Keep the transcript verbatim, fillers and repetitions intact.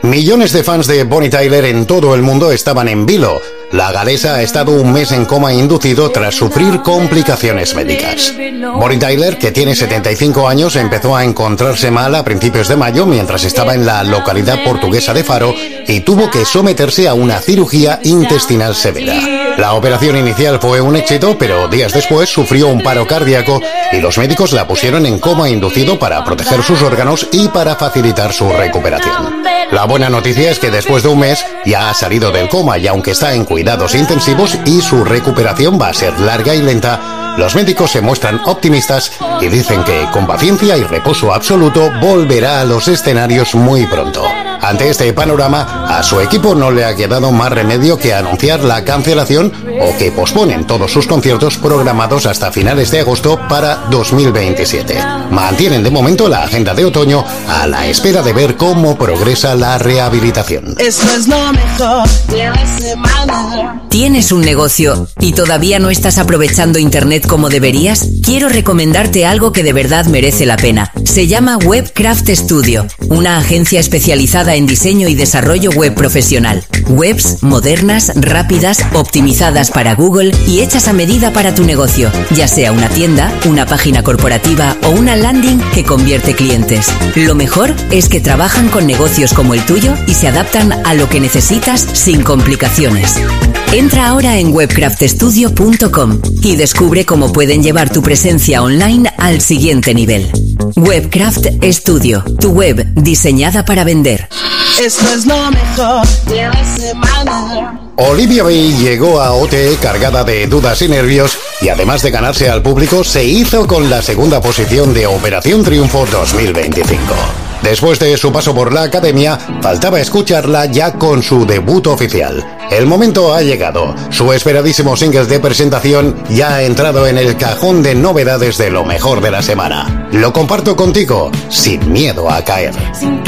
Millones de fans de Bonnie Tyler en todo el mundo estaban en vilo. La galesa ha estado un mes en coma inducido tras sufrir complicaciones médicas. Bonnie Tyler, que tiene setenta y cinco años, empezó a encontrarse mal a principios de mayo mientras estaba en la localidad portuguesa de Faro y tuvo que someterse a una cirugía intestinal severa. La operación inicial fue un éxito, pero días después sufrió un paro cardíaco y los médicos la pusieron en coma inducido para proteger sus órganos y para facilitar su recuperación. La buena noticia es que después de un mes ya ha salido del coma y aunque está en cuidados intensivos y su recuperación va a ser larga y lenta, los médicos se muestran optimistas y dicen que con paciencia y reposo absoluto volverá a los escenarios muy pronto. Ante este panorama, a su equipo no le ha quedado más remedio que anunciar la cancelación o que posponen todos sus conciertos programados hasta finales de agosto para dos mil veintisiete. Mantienen de momento la agenda de otoño a la espera de ver cómo progresa la rehabilitación. Esto es lo mejor de la semana. ¿Tienes un negocio y todavía no estás aprovechando Internet como deberías? Quiero recomendarte algo que de verdad merece la pena. Se llama Webcraft Studio, una agencia especializada en diseño y desarrollo web profesional. Webs modernas, rápidas, optimizadas para Google y hechas a medida para tu negocio, ya sea una tienda, una página corporativa o una landing que convierte clientes. Lo mejor es que trabajan con negocios como el tuyo y se adaptan a lo que necesitas sin complicaciones. Entra ahora en webcraft studio punto com y descubre cómo pueden llevar tu presencia online al siguiente nivel. Webcraft Studio, tu web diseñada para vender. Esto es lo mejor de la semana. Olivia Bay llegó a O T E cargada de dudas y nervios y además de ganarse al público, se hizo con la segunda posición de Operación Triunfo dos mil veinticinco. Después de su paso por la academia, faltaba escucharla ya con su debut oficial. El momento ha llegado. Su esperadísimo single de presentación ya ha entrado en el cajón de novedades de lo mejor de la semana. Lo comparto contigo, sin miedo a caer.